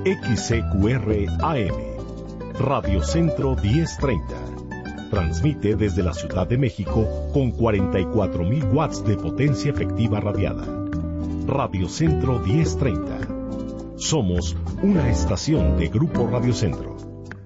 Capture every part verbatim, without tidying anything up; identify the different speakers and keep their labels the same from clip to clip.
Speaker 1: X C Q R A M, Radio Centro diez treinta. Transmite desde la Ciudad de México con cuarenta y cuatro mil watts de potencia efectiva radiada. Radio Centro diez treinta. Somos una estación de Grupo Radio Centro.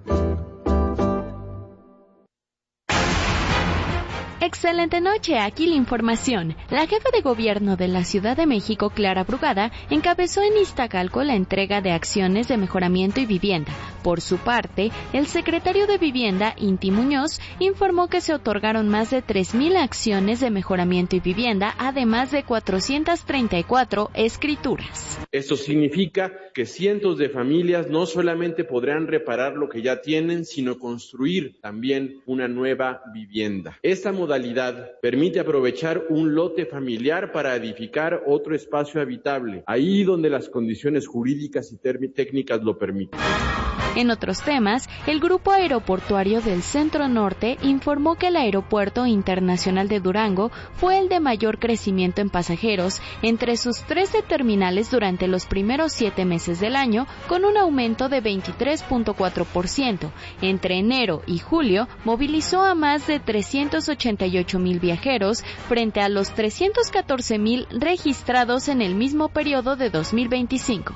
Speaker 2: Excelente noche, aquí la información. La jefa de gobierno de la Ciudad de México, Clara Brugada, encabezó en Iztacalco la entrega de acciones de mejoramiento y vivienda. Por su parte, el secretario de Vivienda, Inti Muñoz, informó que se otorgaron más de tres mil acciones de mejoramiento y vivienda, además de cuatrocientas treinta y cuatro escrituras.
Speaker 3: Esto significa que cientos de familias no solamente podrán reparar lo que ya tienen, sino construir también una nueva vivienda. Esta modalidad permite aprovechar un lote familiar para edificar otro espacio habitable, ahí donde las condiciones jurídicas y técnicas lo permiten.
Speaker 2: En otros temas, el Grupo Aeroportuario del Centro Norte informó que el Aeropuerto Internacional de Durango fue el de mayor crecimiento en pasajeros entre sus trece terminales durante los primeros siete meses del año, con un aumento de veintitrés punto cuatro por ciento. Entre enero y julio, movilizó a más de trescientos ochenta y ocho mil viajeros frente a los trescientos catorce mil registrados en el mismo periodo de dos mil veinticinco.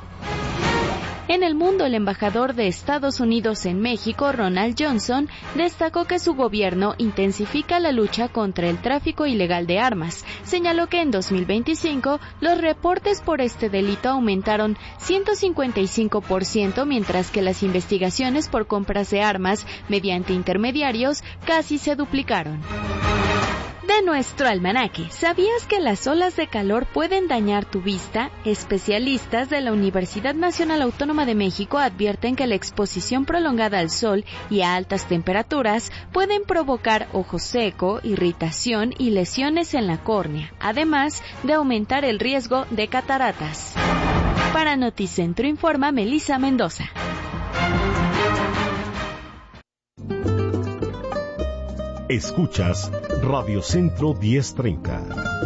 Speaker 2: En el mundo, el embajador de Estados Unidos en México, Ronald Johnson, destacó que su gobierno intensifica la lucha contra el tráfico ilegal de armas. Señaló que en dos mil veinticinco los reportes por este delito aumentaron ciento cincuenta y cinco por ciento, mientras que las investigaciones por compras de armas mediante intermediarios casi se duplicaron. De nuestro almanaque, ¿sabías que las olas de calor pueden dañar tu vista? Especialistas de la Universidad Nacional Autónoma de México advierten que la exposición prolongada al sol y a altas temperaturas pueden provocar ojo seco, irritación y lesiones en la córnea, además de aumentar el riesgo de cataratas. Para Noticentro informa Melissa Mendoza.
Speaker 1: Escuchas Radio Centro diez treinta.